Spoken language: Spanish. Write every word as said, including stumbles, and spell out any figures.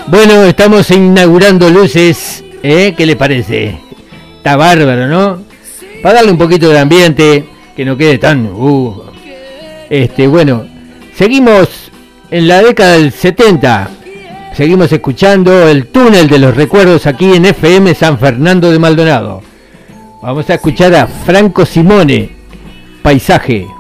Bueno, estamos inaugurando luces, ¿eh? ¿Qué le parece? Está bárbaro, ¿no? Para darle un poquito de ambiente, que no quede tan... Uh, este, bueno, seguimos en la década del setenta. Seguimos escuchando el túnel de los recuerdos aquí en F M San Fernando de Maldonado. Vamos a escuchar a Franco Simone, Paisaje.